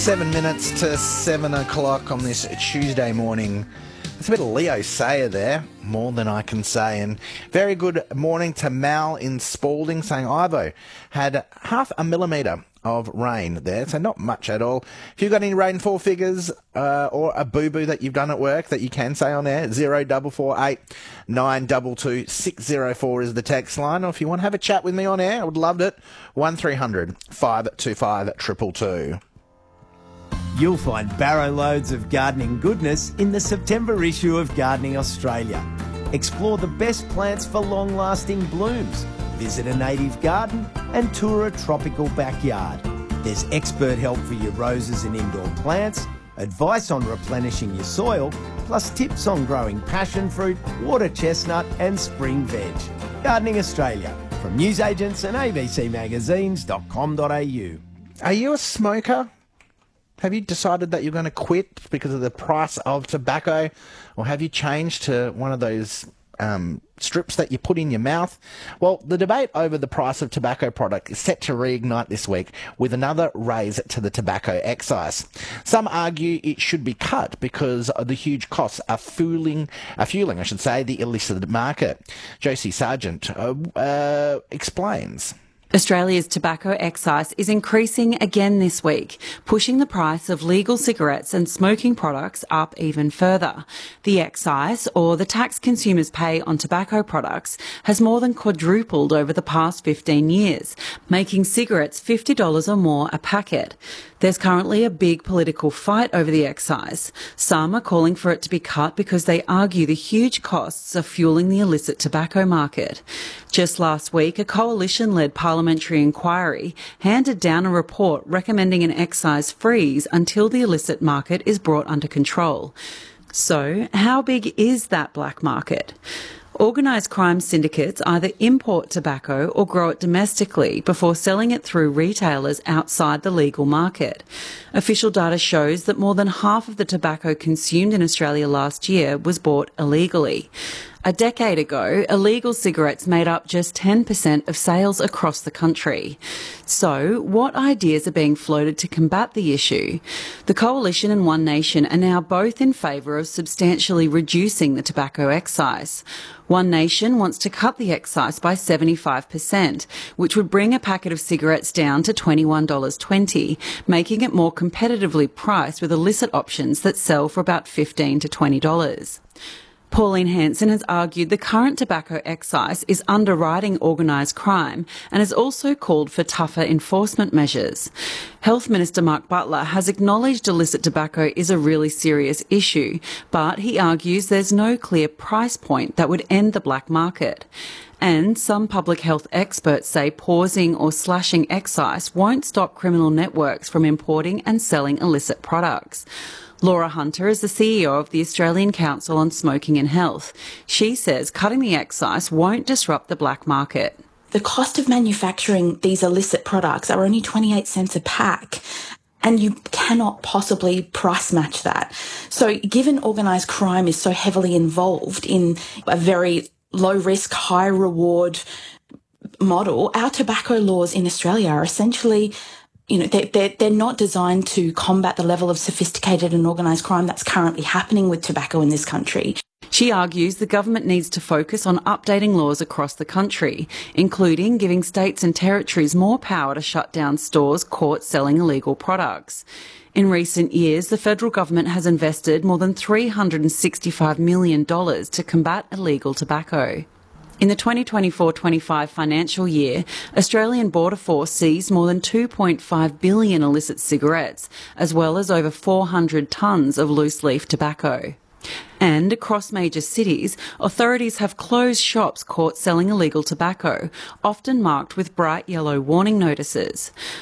7 minutes to 7 o'clock on this Tuesday morning. It's a bit of Leo Sayer there, more than I can say. And very good morning to Mal in Spalding saying Ivo had 0.5 millimetre of rain there, so not much at all. If you've got any rainfall figures or a boo-boo that you've done at work that you can say on air, 0448 922 604 is the text line. Or if you want to have a chat with me on air, I would love it. 1300 525 222. You'll find barrow loads of gardening goodness in the September issue of Gardening Australia. Explore the best plants for long-lasting blooms. Visit a native garden and tour a tropical backyard. There's expert help for your roses and indoor plants, advice on replenishing your soil, plus tips on growing passion fruit, water chestnut and spring veg. Gardening Australia, from newsagents and abcmagazines.com.au. Are you a smoker? Have you decided that you're going to quit because of the price of tobacco? Or have you changed to one of those strips that you put in your mouth? Well, the debate over the price of tobacco product is set to reignite this week with another raise to the tobacco excise. Some argue it should be cut because of the huge costs are fueling the illicit market. Josie Sargent explains. Australia's tobacco excise is increasing again this week, pushing the price of legal cigarettes and smoking products up even further. The excise, or the tax consumers pay on tobacco products, has more than quadrupled over the past 15 years, making cigarettes $50 or more a packet. There's currently a big political fight over the excise. Some are calling for it to be cut because they argue the huge costs of fueling the illicit tobacco market. Just last week, a coalition-led parliamentary inquiry handed down a report recommending an excise freeze until the illicit market is brought under control. So, how big is that black market? Organised crime syndicates either import tobacco or grow it domestically before selling it through retailers outside the legal market. Official data shows that more than half of the tobacco consumed in Australia last year was bought illegally. A decade ago, illegal cigarettes made up just 10% of sales across the country. So, what ideas are being floated to combat the issue? The Coalition and One Nation are now both in favour of substantially reducing the tobacco excise. One Nation wants to cut the excise by 75%, which would bring a packet of cigarettes down to $21.20, making it more competitively priced with illicit options that sell for about $15 to $20. Pauline Hanson has argued the current tobacco excise is underwriting organised crime and has also called for tougher enforcement measures. Health Minister Mark Butler has acknowledged illicit tobacco is a really serious issue, but he argues there's no clear price point that would end the black market. And some public health experts say pausing or slashing excise won't stop criminal networks from importing and selling illicit products. Laura Hunter is the CEO of the Australian Council on Smoking and Health. She says cutting the excise won't disrupt the black market. The cost of manufacturing these illicit products are only 28 cents a pack, and you cannot possibly price match that. So given organised crime is so heavily involved in a very low risk, high reward model, our tobacco laws in Australia are essentially they're not designed to combat the level of sophisticated and organised crime that's currently happening with tobacco in this country. She argues the government needs to focus on updating laws across the country, including giving states and territories more power to shut down stores caught selling illegal products. In recent years, the federal government has invested more than $365 million to combat illegal tobacco. In the 2024-25 financial year, Australian Border Force seized more than 2.5 billion illicit cigarettes, as well as over 400 tonnes of loose-leaf tobacco. And across major cities, authorities have closed shops caught selling illegal tobacco, often marked with bright yellow warning notices.